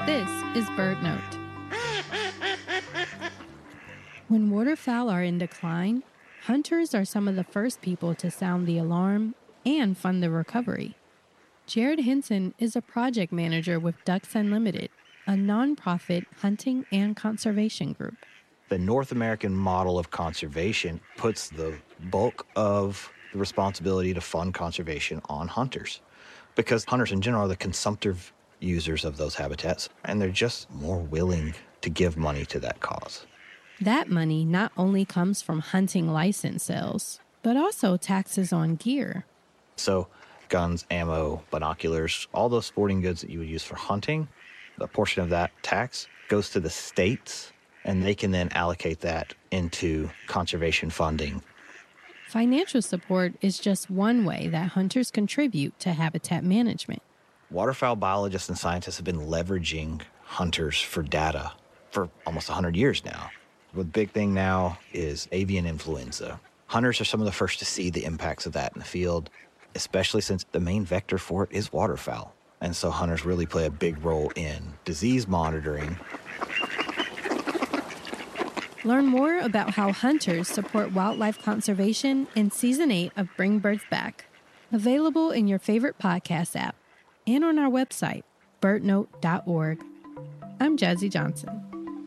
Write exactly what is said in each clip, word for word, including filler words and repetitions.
This is BirdNote. When waterfowl are in decline, hunters are some of the first people to sound the alarm and fund the recovery. Jared Henson is a project manager with Ducks Unlimited, a nonprofit hunting and conservation group. The North American model of conservation puts the bulk of the responsibility to fund conservation on hunters, because hunters in general are the consumptive users of those habitats, and they're just more willing to give money to that cause. That money not only comes from hunting license sales, but also taxes on gear. So guns, ammo, binoculars, all those sporting goods that you would use for hunting, a portion of that tax goes to the states, and they can then allocate that into conservation funding. Financial support is just one way that hunters contribute to habitat management. Waterfowl biologists and scientists have been leveraging hunters for data for almost one hundred years now. The big thing now is avian influenza. Hunters are some of the first to see the impacts of that in the field, especially since the main vector for it is waterfowl. And so hunters really play a big role in disease monitoring. Learn more about how hunters support wildlife conservation in Season eight of Bring Birds Back, available in your favorite podcast app and on our website, bird note dot org. I'm Jazzy Johnson.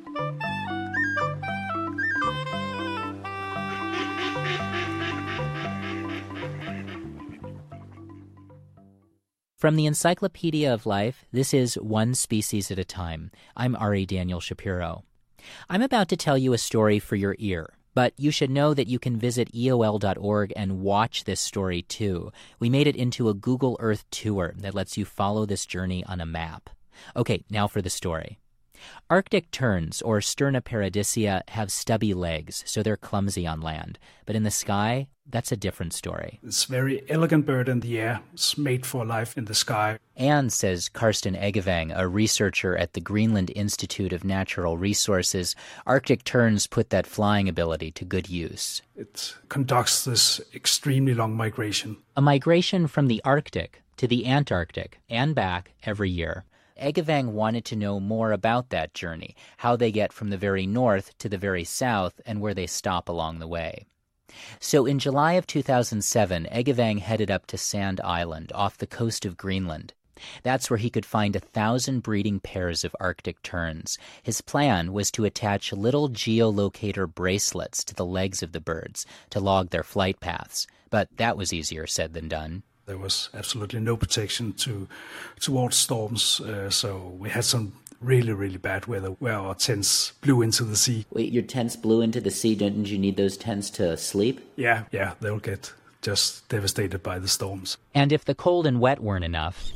From the Encyclopedia of Life, this is One Species at a Time. I'm Ari Daniel Shapiro. I'm about to tell you a story for your ear, but you should know that you can visit E O L dot org and watch this story too. We made it into a Google Earth tour that lets you follow this journey on a map. Okay, now for the story. Arctic terns, or Sterna paradisea, have stubby legs, so they're clumsy on land. But in the sky, that's a different story. It's a very elegant bird in the air. It's made for life in the sky. And, says Karsten Eggevang, a researcher at the Greenland Institute of Natural Resources, Arctic terns put that flying ability to good use. It conducts this extremely long migration. A migration from the Arctic to the Antarctic and back every year. Eggevang wanted to know more about that journey, how they get from the very north to the very south, and where they stop along the way. So in July of two thousand seven, Eggevang headed up to Sand Island off the coast of Greenland. That's where he could find a thousand breeding pairs of Arctic terns. His plan was to attach little geolocator bracelets to the legs of the birds to log their flight paths. But that was easier said than done. There was absolutely no protection to towards storms, uh, so we had some really, really bad weather where our tents blew into the sea. Wait, your tents blew into the sea? Didn't you need those tents to sleep? Yeah, yeah, they'll get just devastated by the storms. And if the cold and wet weren't enough,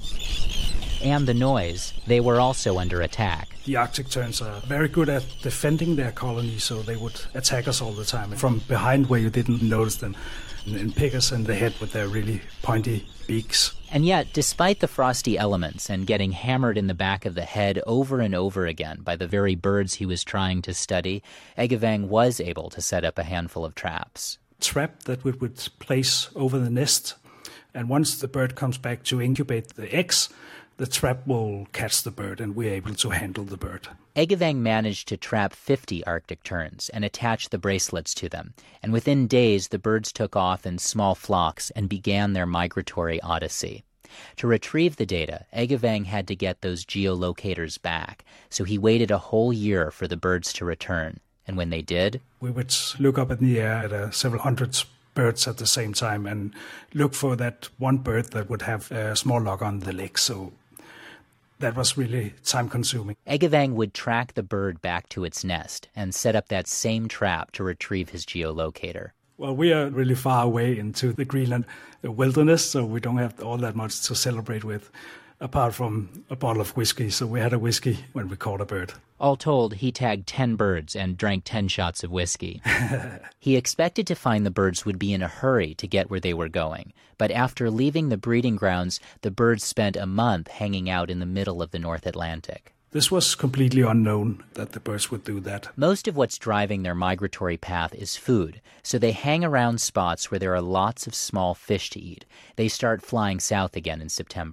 and the noise, they were also under attack. The Arctic terns are very good at defending their colony, so they would attack us all the time from behind where you didn't notice them, and pick us in the head with their really pointy beaks. And yet, despite the frosty elements and getting hammered in the back of the head over and over again by the very birds he was trying to study, Eggevang was able to set up a handful of traps. Trap that we would place over the nest, and once the bird comes back to incubate the eggs, the trap will catch the bird, and we're able to handle the bird. Eggevang managed to trap fifty Arctic terns and attach the bracelets to them, and within days the birds took off in small flocks and began their migratory odyssey. To retrieve the data, Eggevang had to get those geolocators back, so he waited a whole year for the birds to return. And when they did, we would look up in the air at uh, several hundred birds at the same time and look for that one bird that would have a small lock on the leg. So that was really time-consuming. Eggevang would track the bird back to its nest and set up that same trap to retrieve his geolocator. Well, we are really far away into the Greenland wilderness, so we don't have all that much to celebrate with, apart from a bottle of whiskey. So we had a whiskey when we caught a bird. All told, he tagged ten birds and drank ten shots of whiskey. He expected to find the birds would be in a hurry to get where they were going. But after leaving the breeding grounds, the birds spent a month hanging out in the middle of the North Atlantic. This was completely unknown that the birds would do that. Most of what's driving their migratory path is food, so they hang around spots where there are lots of small fish to eat. They start flying south again in September.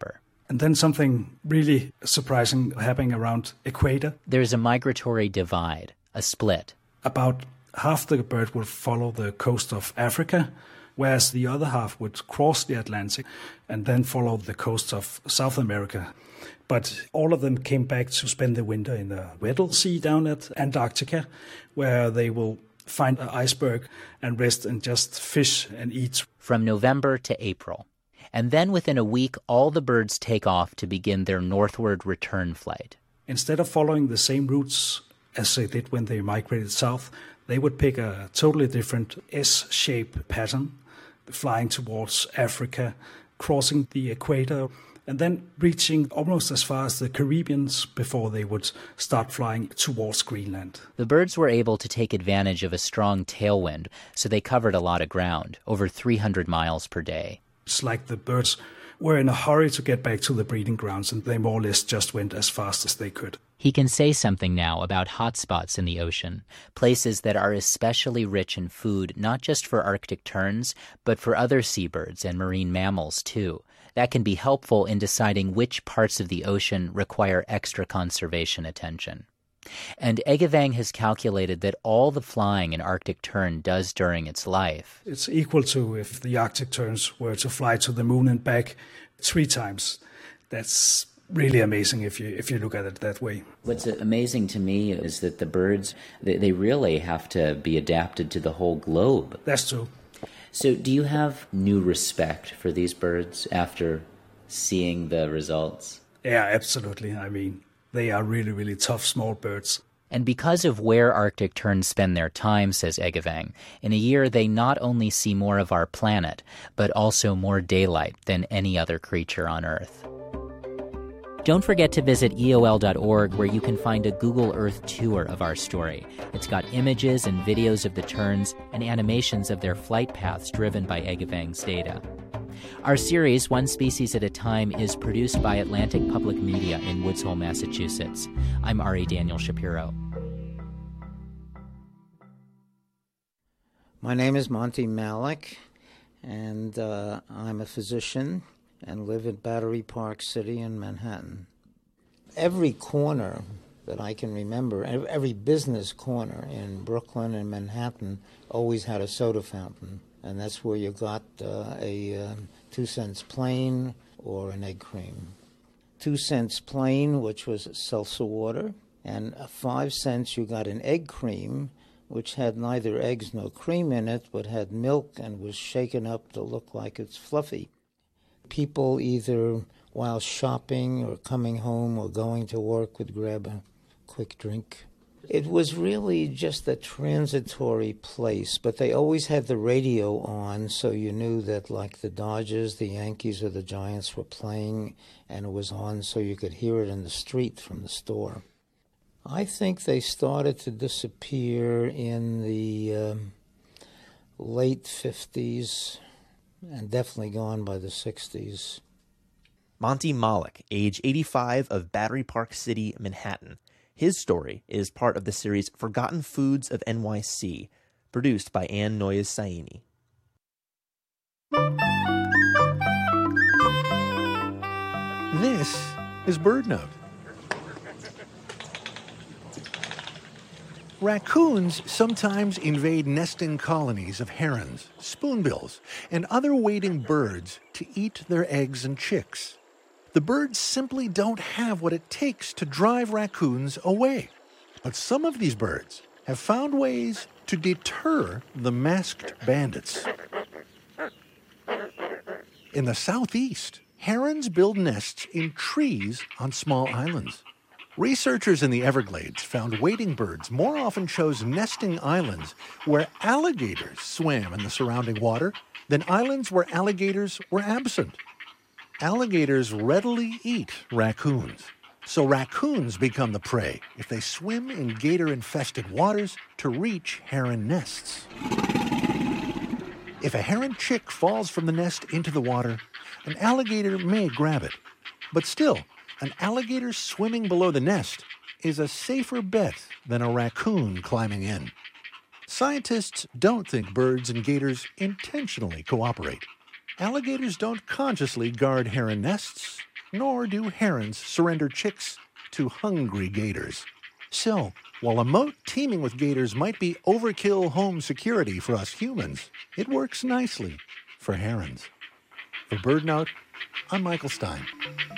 And then something really surprising happening around equator. There's a migratory divide, a split. About half the bird will follow the coast of Africa, whereas the other half would cross the Atlantic and then follow the coast of South America. But all of them came back to spend the winter in the Weddell Sea down at Antarctica, where they will find an iceberg and rest and just fish and eat. From November to April. And then within a week, all the birds take off to begin their northward return flight. Instead of following the same routes as they did when they migrated south, they would pick a totally different S-shaped pattern, flying towards Africa, crossing the equator, and then reaching almost as far as the Caribbean before they would start flying towards Greenland. The birds were able to take advantage of a strong tailwind, so they covered a lot of ground, over three hundred miles per day. It's like the birds were in a hurry to get back to the breeding grounds, and they more or less just went as fast as they could. He can say something now about hotspots in the ocean, places that are especially rich in food, not just for Arctic terns, but for other seabirds and marine mammals too. That can be helpful in deciding which parts of the ocean require extra conservation attention. And Eggevang has calculated that all the flying an Arctic tern does during its life. It's equal to if the Arctic terns were to fly to the moon and back three times. That's really amazing if you if you look at it that way. What's amazing to me is that the birds, they, they really have to be adapted to the whole globe. That's true. So do you have new respect for these birds after seeing the results? Yeah, absolutely. I mean, they are really, really tough small birds. And because of where Arctic terns spend their time, says Eggevang, in a year they not only see more of our planet, but also more daylight than any other creature on Earth. Don't forget to visit E O L dot org, where you can find a Google Earth tour of our story. It's got images and videos of the terns and animations of their flight paths driven by Eggevang's data. Our series, One Species at a Time, is produced by Atlantic Public Media in Woods Hole, Massachusetts. I'm Ari Daniel Shapiro. My name is Monty Malik, and uh, I'm a physician and live in Battery Park City in Manhattan. Every corner that I can remember, every business corner in Brooklyn and Manhattan always had a soda fountain, and that's where you got uh, a uh, two cents plain or an egg cream. Two cents plain, which was seltzer water, and five cents you got an egg cream, which had neither eggs nor cream in it, but had milk and was shaken up to look like it's fluffy. People either while shopping or coming home or going to work would grab a quick drink. It was really just a transitory place, but they always had the radio on, so you knew that like the Dodgers, the Yankees, or the Giants were playing, and it was on so you could hear it in the street from the store. I think they started to disappear in the um, late fifties, and definitely gone by the sixties. Monty Malik, age eighty-five, of Battery Park City, Manhattan. His story is part of the series Forgotten Foods of N Y C, produced by Ann Noyes-Saini. This is BirdNote. Raccoons sometimes invade nesting colonies of herons, spoonbills, and other wading birds to eat their eggs and chicks. The birds simply don't have what it takes to drive raccoons away. But some of these birds have found ways to deter the masked bandits. In the southeast, herons build nests in trees on small islands. Researchers in the Everglades found wading birds more often chose nesting islands where alligators swam in the surrounding water than islands where alligators were absent. Alligators readily eat raccoons, so raccoons become the prey if they swim in gator-infested waters to reach heron nests. If a heron chick falls from the nest into the water, an alligator may grab it, but still, an alligator swimming below the nest is a safer bet than a raccoon climbing in. Scientists don't think birds and gators intentionally cooperate. Alligators don't consciously guard heron nests. nor do herons surrender chicks to hungry gators. So, while a moat teeming with gators might be overkill home security for us humans, it works nicely for herons. For BirdNote, I'm Michael Stein.